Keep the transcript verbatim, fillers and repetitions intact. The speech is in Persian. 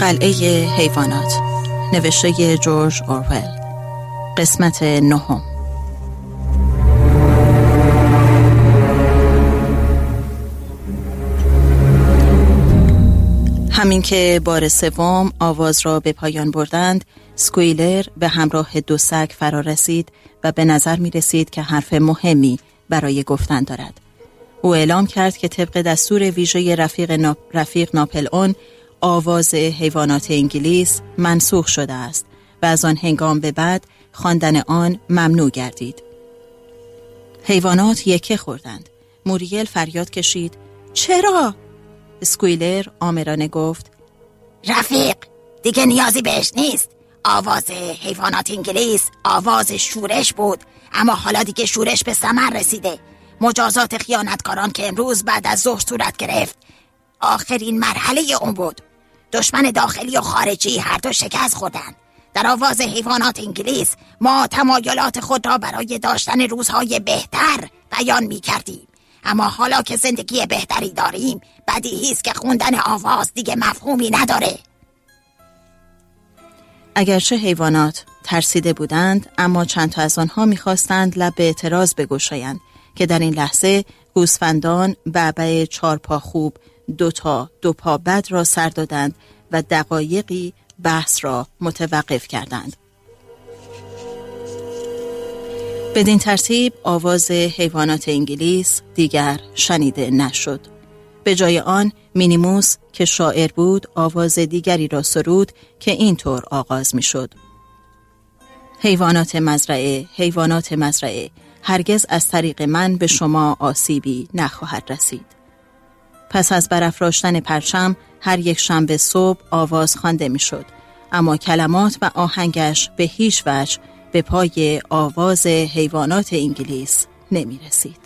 قلعه حیوانات، نوشته جورج اورول، قسمت نهم. همین که بار سوم آواز را به پایان بردند، اسکویلر به همراه دو سگ فرا رسید و به نظر می رسید که حرف مهمی برای گفتن دارد. او اعلام کرد که طبق دستور ویژه رفیق, ناپ... رفیق ناپلئون آواز حیوانات انگلیس منسوخ شده است و از آن هنگام به بعد خواندن آن ممنوع گردید. حیوانات یکه خوردند. موریل فریاد کشید: چرا؟ اسکویلر آمرانه گفت: رفیق، دیگه نیازی بهش نیست. آواز حیوانات انگلیس آواز شورش بود، اما حالا دیگه شورش به ثمر رسیده. مجازات خیانتکاران که امروز بعد از ظهر صورت گرفت آخرین مرحله اون بود. دشمن داخلی و خارجی هر دو شکست خوردند. در آواز حیوانات انگلیس ما تمایلات خود را برای داشتن روزهای بهتر بیان می کردیم، اما حالا که زندگی بهتری داریم بدیهی است که خوندن آواز دیگه مفهومی نداره. اگرچه حیوانات ترسیده بودند، اما چند تا از آنها می‌خواستند لب به اعتراض بگشایند که در این لحظه گوسفندان بعبع چهار پا خوب دو تا دو پا بد را سر دادند و دقایقی بحث را متوقف کردند. بدین ترتیب آواز حیوانات انگلیس دیگر شنیده نشد. به جای آن مینیموس که شاعر بود آواز دیگری را سرود که اینطور آغاز می شد: حیوانات مزرعه، حیوانات مزرعه، هرگز از طریق من به شما آسیبی نخواهد رسید. پس از برافراشتن پرچم هر یک شنبه صبح آواز خوانده می شد، اما کلمات و آهنگش به هیچ وجه به پای آواز حیوانات انگلیس نمی رسید.